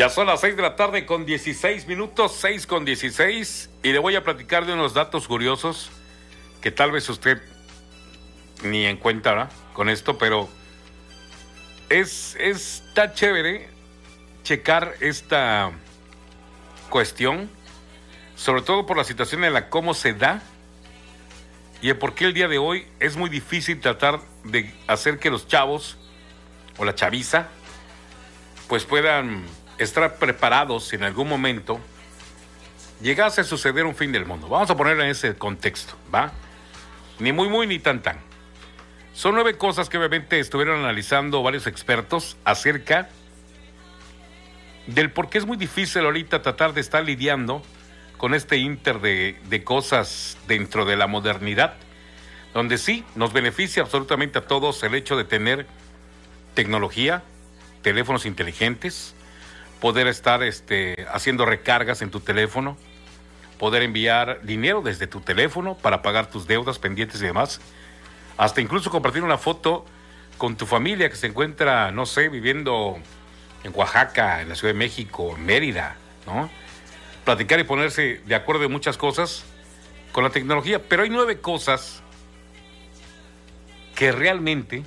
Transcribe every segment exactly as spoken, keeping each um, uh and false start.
Ya son las seis de la tarde con dieciséis minutos, seis con dieciséis, y le voy a platicar de unos datos curiosos que tal vez usted ni en cuenta, ¿verdad?, con esto, pero es, está chévere checar esta cuestión, sobre todo por la situación en la cómo se da y el por qué el día de hoy es muy difícil tratar de hacer que los chavos o la chaviza pues puedan estar preparados si en algún momento llegase a suceder un fin del mundo. Vamos a ponerlo en ese contexto, ¿va? Ni muy muy ni tan tan. Son nueve cosas que obviamente estuvieron analizando varios expertos acerca del por qué es muy difícil ahorita tratar de estar lidiando con este inter de, de cosas dentro de la modernidad, donde sí nos beneficia absolutamente a todos el hecho de tener tecnología, teléfonos inteligentes, poder estar este, haciendo recargas en tu teléfono, poder enviar dinero desde tu teléfono para pagar tus deudas pendientes y demás, hasta incluso compartir una foto con tu familia que se encuentra, no sé, viviendo en Oaxaca, en la Ciudad de México, en Mérida, ¿no? Platicar y ponerse de acuerdo en muchas cosas con la tecnología, pero hay nueve cosas que realmente,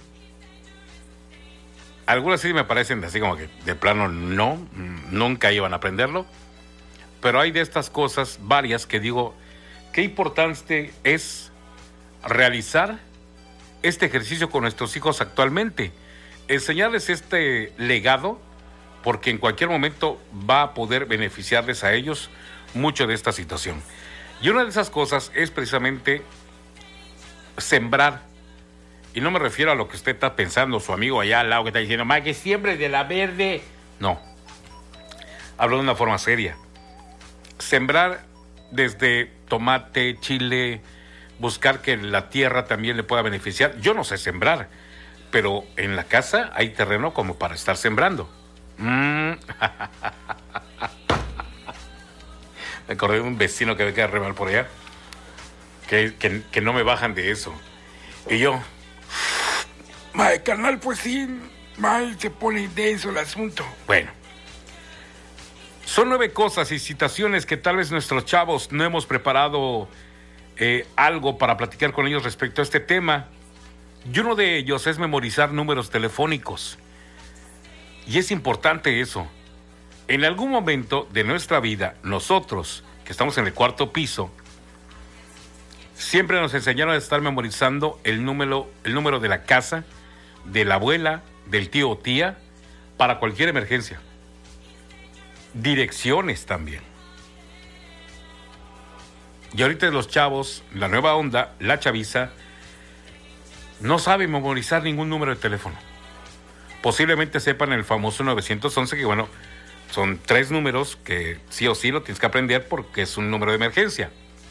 algunas sí me parecen así como que de plano no, nunca iban a aprenderlo, pero hay de estas cosas varias que digo, qué importante es realizar este ejercicio con nuestros hijos actualmente, enseñarles este legado, porque en cualquier momento va a poder beneficiarles a ellos mucho de esta situación. Y una de esas cosas es precisamente sembrar. Y no me refiero a lo que usted está pensando, su amigo allá al lado que está diciendo, ma, que siempre de la verde. No. Hablo de una forma seria. Sembrar desde tomate, chile, buscar que la tierra también le pueda beneficiar. Yo no sé sembrar, pero en la casa hay terreno como para estar sembrando. Mm. Me acordé de un vecino que ve que arrebal por allá, que, que, que no me bajan de eso. Y yo, mae, carnal, pues sí, mae, se pone intenso el asunto. Bueno, son nueve cosas y situaciones que tal vez nuestros chavos no hemos preparado eh, algo para platicar con ellos respecto a este tema. Y uno de ellos es memorizar números telefónicos. Y es importante eso. En algún momento de nuestra vida, nosotros, que estamos en el cuarto piso, siempre nos enseñaron a estar memorizando el número, el número de la casa, de la abuela, del tío o tía, para cualquier emergencia. Direcciones también. Y ahorita los chavos, la nueva onda, la chaviza, no saben memorizar ningún número de teléfono. Posiblemente sepan el famoso nueve once, que bueno, son tres números que sí o sí lo tienes que aprender porque es un número de emergencia.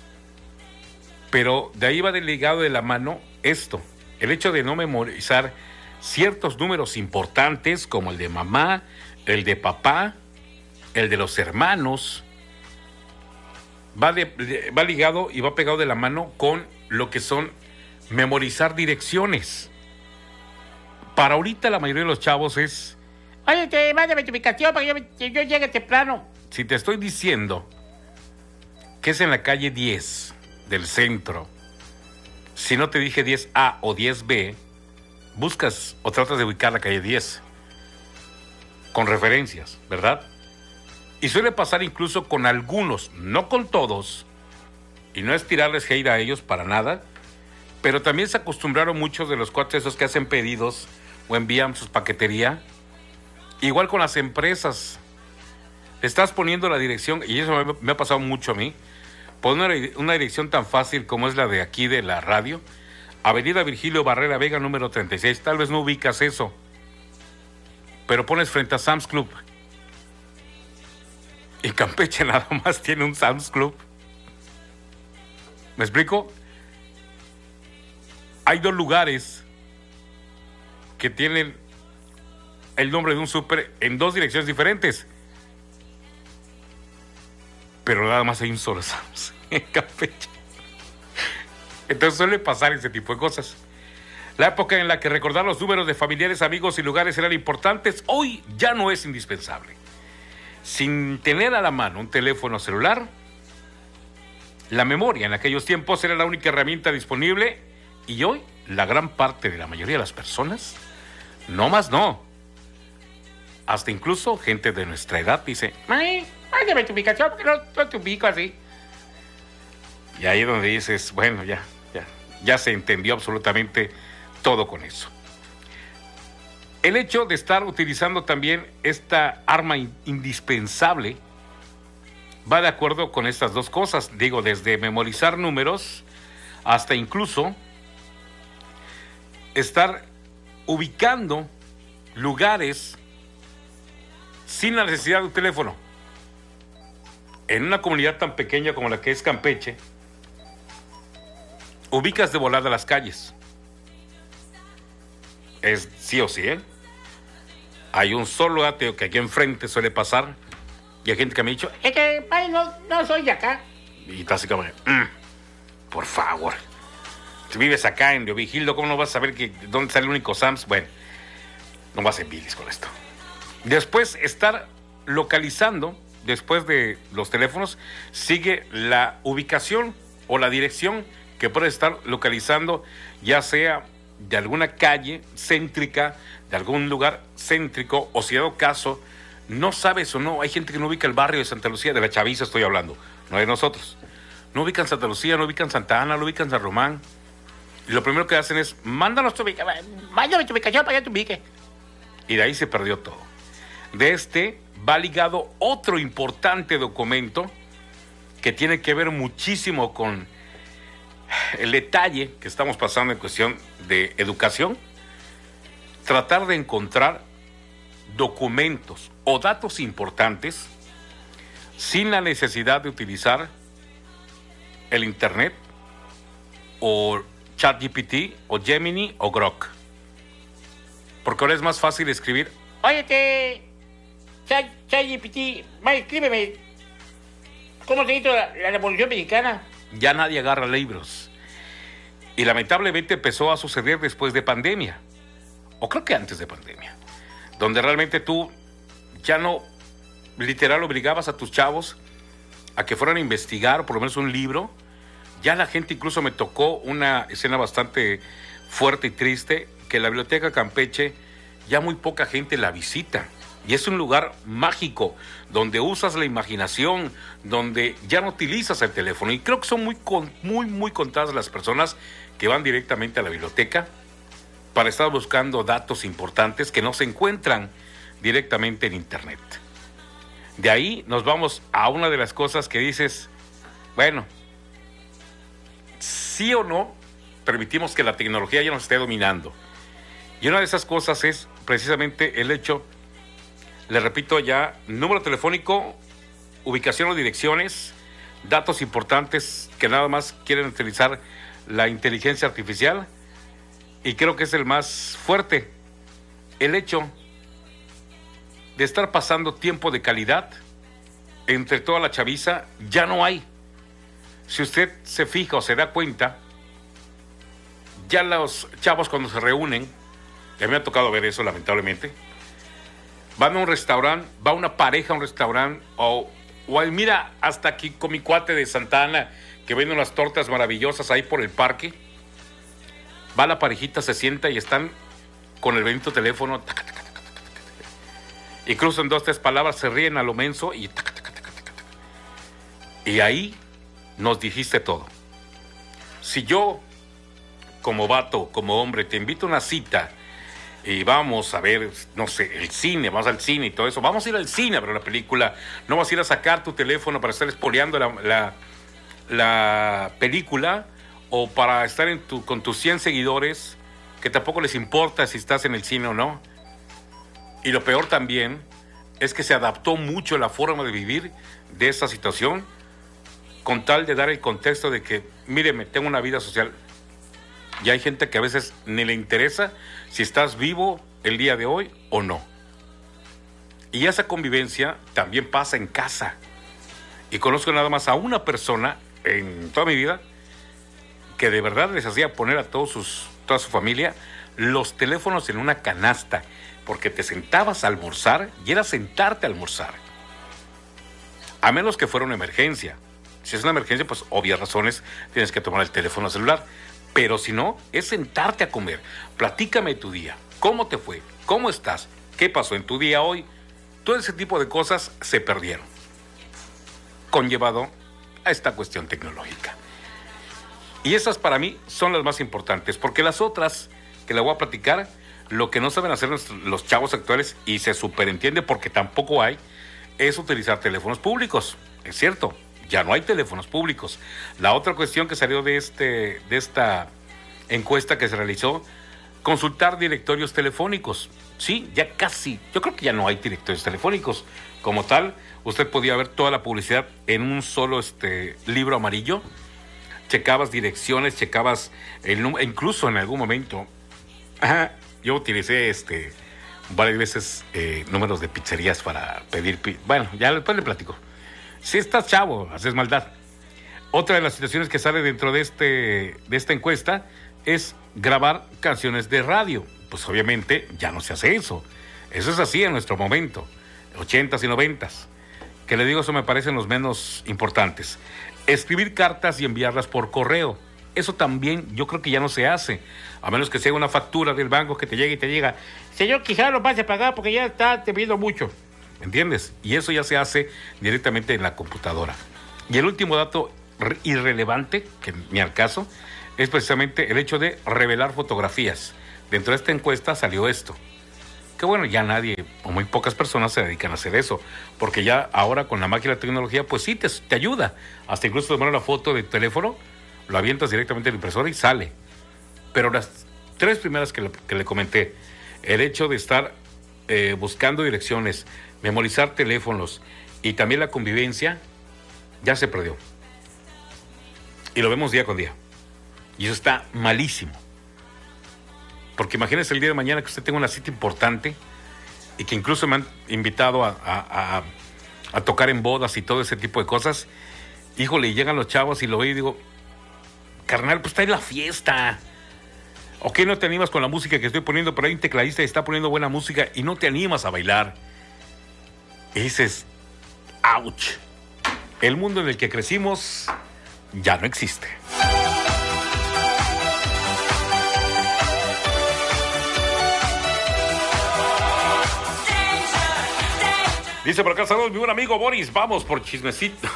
Pero de ahí va ligado de la mano esto, el hecho de no memorizar ciertos números importantes como el de mamá, el de papá, el de los hermanos, va, de, va ligado y va pegado de la mano con lo que son memorizar direcciones. Para ahorita la mayoría de los chavos es, oye, te mándame tu ubicación para que yo, yo llegue temprano. Si te estoy diciendo que es en la calle diez del centro, si no te dije diez A o diez B, buscas o tratas de ubicar la calle diez con referencias, ¿verdad? Y suele pasar incluso con algunos, no con todos, y no es tirarles hate a ellos para nada, pero también se acostumbraron muchos de los cuates esos que hacen pedidos o envían sus paquetería. Igual con las empresas, estás poniendo la dirección, y eso me, me ha pasado mucho a mí, poner una, una dirección tan fácil como es la de aquí de la radio, Avenida Virgilio Barrera Vega, número treinta y seis, tal vez no ubicas eso, pero pones frente a Sam's Club, y Campeche nada más tiene un Sam's Club. ¿Me explico? Hay dos lugares que tienen el nombre de un súper en dos direcciones diferentes, pero nada más hay un solo Sam's en Campeche. Entonces suele pasar ese tipo de cosas. La época en la que recordar los números de familiares, amigos y lugares eran importantes, hoy ya no es indispensable. sin tener a la mano un teléfono celular, la memoria en aquellos tiempos era la única herramienta disponible y hoy la gran parte de la mayoría de las personas, no más no, hasta incluso gente de nuestra edad dice, ay, mándame tu ubicación porque no, no te ubico así. Y ahí es donde dices, bueno, ya, ya, ya se entendió absolutamente todo con eso. El hecho de estar utilizando también esta arma in- indispensable va de acuerdo con estas dos cosas. Digo, desde memorizar números hasta incluso estar ubicando lugares sin la necesidad de un teléfono. En una comunidad tan pequeña como la que es Campeche, ubicas de volada las calles. Es sí o sí, ¿eh? Hay un solo ateo que aquí enfrente suele pasar y hay gente que me ha dicho, es que ay, no, no soy de acá. Y está así como, mm, por favor. Si vives acá en Leovigildo, ¿cómo no vas a saber que, dónde está el único Sams? Bueno, no vas en bilis con esto. Después, estar localizando, después de los teléfonos, sigue la ubicación o la dirección que puedes estar localizando, ya sea de alguna calle céntrica, de algún lugar céntrico, o si dado caso, no sabes o no, hay gente que no ubica el barrio de Santa Lucía, de la Chaviza estoy hablando, no de nosotros. No ubican Santa Lucía, no ubican Santa Ana, no ubican San Román. Y lo primero que hacen es, mándanos tu ubicación, mándame tu ubicación para que te ubique. Y de ahí se perdió todo. De este va ligado otro importante documento que tiene que ver muchísimo con el detalle que estamos pasando en cuestión de educación. Tratar de encontrar documentos o datos importantes sin la necesidad de utilizar el internet o ChatGPT o Gemini o Grok, porque ahora es más fácil escribir, óyete Chat, ChatGPT, ma, escríbeme ¿cómo se hizo la, la Revolución Mexicana? Ya nadie agarra libros y lamentablemente empezó a suceder después de pandemia, o creo que antes de pandemia, donde realmente tú ya no literal obligabas a tus chavos a que fueran a investigar por lo menos un libro. Ya la gente, incluso me tocó una escena bastante fuerte y triste, que la Biblioteca Campeche ya muy poca gente la visita. Y es un lugar mágico, donde usas la imaginación, donde ya no utilizas el teléfono. Y creo que son muy, muy, muy contadas las personas que van directamente a la biblioteca para estar buscando datos importantes que no se encuentran directamente en internet. De ahí nos vamos a una de las cosas que dices, bueno, sí o no permitimos que la tecnología ya nos esté dominando. Y una de esas cosas es precisamente el hecho, le repito ya, número telefónico, ubicación o direcciones, datos importantes que nada más quieren utilizar la inteligencia artificial. Y creo que es el más fuerte, el hecho de estar pasando tiempo de calidad entre toda la chaviza, ya no hay. Si usted se fija o se da cuenta, ya los chavos cuando se reúnen, que me ha tocado ver eso lamentablemente, van a un restaurante, va una pareja a un restaurante, o, o mira, hasta aquí con mi cuate de Santa Ana, que vende unas tortas maravillosas ahí por el parque, va la parejita, se sienta y están con el bendito teléfono, taca, taca, taca, taca, taca. Incluso en dos, tres palabras se ríen a lo menso y taca, taca, taca, taca, taca. Y ahí nos dijiste todo. Si yo, como vato, como hombre, te invito a una cita y vamos a ver, no sé, el cine, vamos al cine y todo eso, vamos a ir al cine a ver la película, no vas a ir a sacar tu teléfono para estar espoleando la, la, la película, o para estar en tu, con tus cien seguidores, que tampoco les importa si estás en el cine o no. Y lo peor también es que se adaptó mucho la forma de vivir de esta situación, con tal de dar el contexto de que, míreme, tengo una vida social. Y hay gente que a veces ni le interesa si estás vivo el día de hoy o no. Y esa convivencia también pasa en casa. Y conozco nada más a una persona en toda mi vida que de verdad les hacía poner a todos sus, toda su familia los teléfonos en una canasta, porque te sentabas a almorzar y era sentarte a almorzar. a menos que fuera una emergencia. Si es una emergencia, pues obvias razones, tienes que tomar el teléfono celular. Pero si no, es sentarte a comer. Platícame tu día. ¿Cómo te fue? ¿Cómo estás? ¿Qué pasó en tu día hoy? Todo ese tipo de cosas se perdieron, conllevado a esta cuestión tecnológica. Y esas para mí son las más importantes, porque las otras que le voy a platicar, lo que no saben hacer los chavos actuales, y se superentiende porque tampoco hay, es utilizar teléfonos públicos. Es cierto, ya no hay teléfonos públicos. La otra cuestión que salió de, este, de esta encuesta que se realizó, consultar directorios telefónicos. Sí, ya casi, yo creo que ya no hay directorios telefónicos. Como tal, usted podía ver toda la publicidad en un solo este, libro amarillo. Checabas direcciones, checabas el número, incluso en algún momento, ajá, yo utilicé este varias veces eh, números de pizzerías para pedir, pi- bueno, ya después le platico. Si estás chavo, haces maldad. Otra de las situaciones que sale dentro de, este, de esta encuesta es grabar canciones de radio. Pues obviamente ya no se hace eso. Eso es así en nuestro momento, ochentas y noventas. Que le digo, eso me parecen los menos importantes. Escribir cartas y enviarlas por correo. Eso también yo creo que ya no se hace. A menos que sea una factura del banco que te llegue y te diga, señor, quizá lo vas a pagar porque ya está debiendo mucho. ¿Entiendes? Y eso ya se hace directamente en la computadora. Y el último dato irrelevante, que ni al caso, es precisamente el hecho de revelar fotografías. Dentro de esta encuesta salió esto. Que bueno, ya nadie o muy pocas personas se dedican a hacer eso. Porque ya ahora con la máquina de tecnología, pues sí, te, te ayuda. Hasta incluso tomar una foto de teléfono, lo avientas directamente en la impresora y sale. Pero las tres primeras que le, que le comenté, el hecho de estar eh, buscando direcciones, memorizar teléfonos y también la convivencia, ya se perdió. Y lo vemos día con día. Y eso está malísimo. Porque imagínese el día de mañana que usted tenga una cita importante y que incluso me han invitado a, a, a, a tocar en bodas y todo ese tipo de cosas. Híjole, y llegan los chavos y lo veo y digo, carnal, pues está en la fiesta. ¿O qué no te animas con la música que estoy poniendo? Pero hay un tecladista y está poniendo buena música y no te animas a bailar. Y dices, ouch. El mundo en el que crecimos ya no existe. Dice por acá, saludos, mi buen amigo Boris, vamos por chismecito.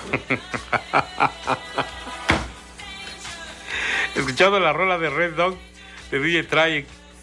Escuchando la rola de Red Dog de D J Traik.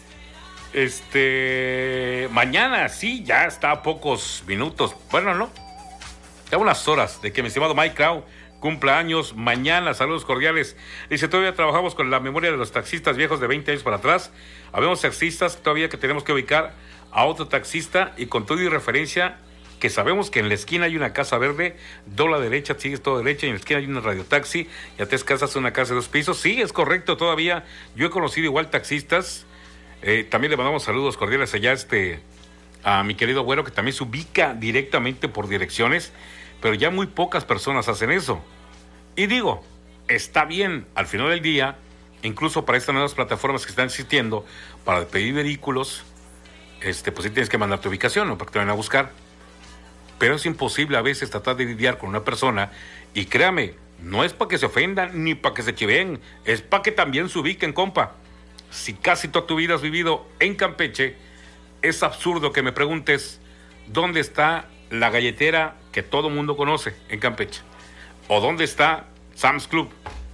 Este, mañana, sí, ya está a pocos minutos. Bueno, no, ya unas horas de que mi estimado Mike Crow cumpla años mañana. Saludos cordiales. Dice, todavía trabajamos con la memoria de los taxistas viejos de veinte años para atrás. Habemos taxistas todavía que tenemos que ubicar a otro taxista y con todo y referencia que sabemos que en la esquina hay una casa verde, dobla derecha, sigues todo derecha, y en la esquina hay una radiotaxi, y a tres casas una casa de dos pisos. Sí, es correcto, todavía yo he conocido igual taxistas. Eh, también le mandamos saludos cordiales allá este, a mi querido Güero, que también se ubica directamente por direcciones, pero ya muy pocas personas hacen eso. Y digo, está bien, al final del día, incluso para estas nuevas plataformas que están existiendo, para pedir vehículos, este, pues sí tienes que mandar tu ubicación, ¿no? Para que te vayan a buscar. Pero es imposible a veces tratar de lidiar con una persona, y créame, no es para que se ofendan ni para que se chiveen, es para que también se ubiquen, compa. Si casi toda tu vida has vivido en Campeche, es absurdo que me preguntes dónde está la galletera que todo mundo conoce en Campeche, o dónde está Sam's Club.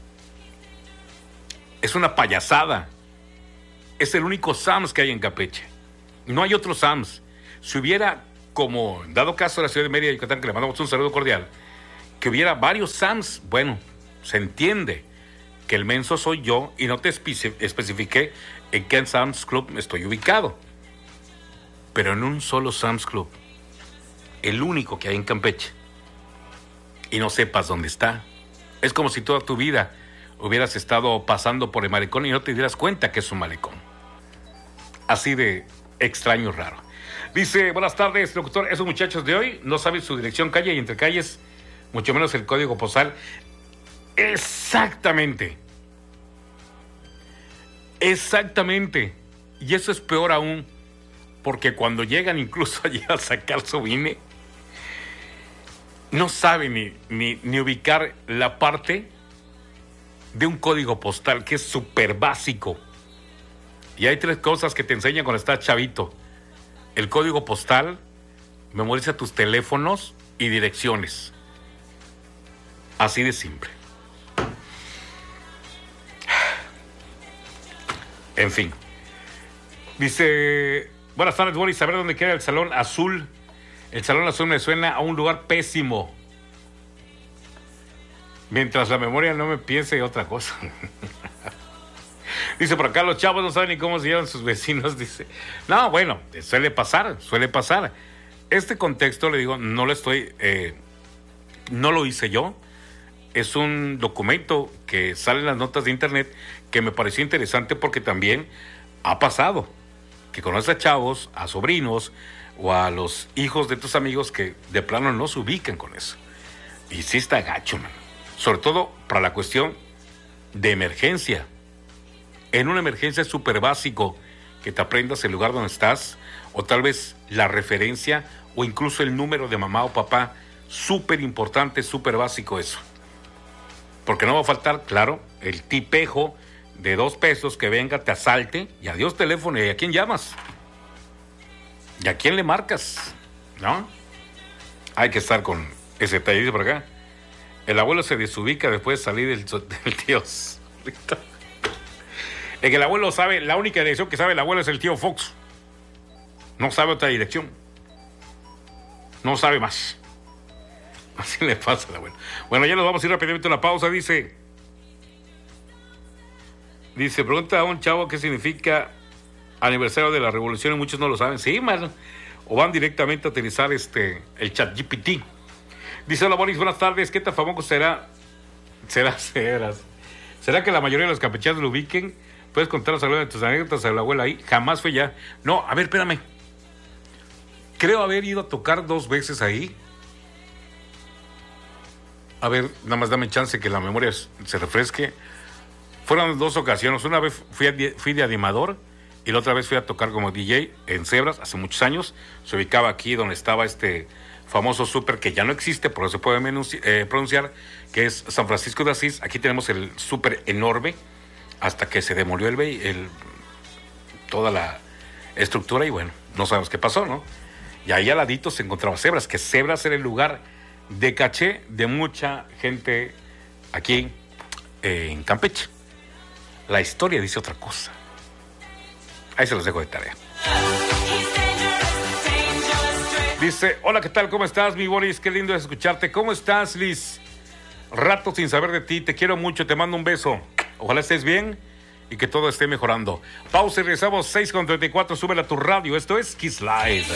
Es una payasada. Es el único Sam's que hay en Campeche. No hay otro Sam's. Si hubiera, como dado caso de la ciudad de Mérida, Yucatán, que le mandamos un saludo cordial, que hubiera varios Sam's, bueno, se entiende que el menso soy yo y no te espe- especifiqué en qué Sam's Club estoy ubicado. Pero en un solo Sam's Club, el único que hay en Campeche, y no sepas dónde está. Es como si toda tu vida hubieras estado pasando por el malecón y no te dieras cuenta que es un malecón. Así de extraño, raro. Dice, buenas tardes, locutor. Esos muchachos de hoy no saben su dirección, calle y entre calles, mucho menos el código postal. Exactamente. Exactamente. Y eso es peor aún, porque cuando llegan incluso allí a sacar su I N E, no sabe ni, ni, ni ubicar la parte de un código postal que es súper básico. Y hay tres cosas que te enseñan cuando estás chavito. El código postal, memoriza tus teléfonos y direcciones. Así de simple. En fin. Dice, buenas tardes, Boris, saber dónde queda el Salón Azul. El Salón Azul me suena a un lugar pésimo. Mientras la memoria no me piense otra cosa. Dice por acá, los chavos no saben ni cómo se llaman sus vecinos. Dice, no, bueno, suele pasar, suele pasar. Este contexto, le digo, no lo estoy, eh, no lo hice yo. Es un documento que sale en las notas de internet que me pareció interesante porque también ha pasado que conoces a chavos, a sobrinos o a los hijos de tus amigos que de plano no se ubican con eso. Y sí está gacho, man. Sobre todo para la cuestión de emergencia. En una emergencia es súper básico que te aprendas el lugar donde estás o tal vez la referencia o incluso el número de mamá o papá. Súper importante, súper básico eso. Porque no va a faltar, claro, el tipejo de dos pesos que venga, te asalte y adiós teléfono. ¿Y a quién llamas? ¿Y a quién le marcas? ¿No? Hay que estar con ese detalle. Dice por acá, el abuelo se desubica después de salir del, del tío. Es que el abuelo sabe, la única dirección que sabe el abuelo es el tío Fox. No sabe otra dirección. No sabe más. Así le pasa al abuelo. Bueno, ya nos vamos a ir rápidamente a una pausa. Dice, dice, pregunta a un chavo qué significa aniversario de la revolución y muchos no lo saben. Sí, man. O van directamente a utilizar este, el chat G P T. Dice, hola Boris, buenas tardes. ¿Qué tan famoso será? Será, será. ¿Será que la mayoría de los campechanos lo ubiquen? ¿Puedes contar alguna de tus anécdotas a la abuela ahí? Jamás fue ya. No, a ver, espérame. Creo haber ido a tocar dos veces ahí. A ver, nada más dame chance que la memoria se refresque. Fueron dos ocasiones. Una vez fui, a, fui de animador y la otra vez fui a tocar como D J en Cebras hace muchos años. Se ubicaba aquí donde estaba este famoso súper que ya no existe, pero se puede eh, pronunciar, que es San Francisco de Asís. Aquí tenemos el súper enorme hasta que se demolió el, el toda la estructura y bueno, no sabemos qué pasó, ¿no? Y ahí al ladito se encontraba Cebras, que Cebras era el lugar de caché de mucha gente aquí eh, en Campeche. La historia dice otra cosa. Ahí se los dejo de tarea. Dice, hola, ¿qué tal? ¿Cómo estás, mi Boris? Qué lindo es escucharte. ¿Cómo estás, Liz? Rato sin saber de ti. Te quiero mucho, te mando un beso. Ojalá estés bien y que todo esté mejorando. Pausa y regresamos, seis con treinta y cuatro. Súbela a tu radio. Esto es Kiss Live.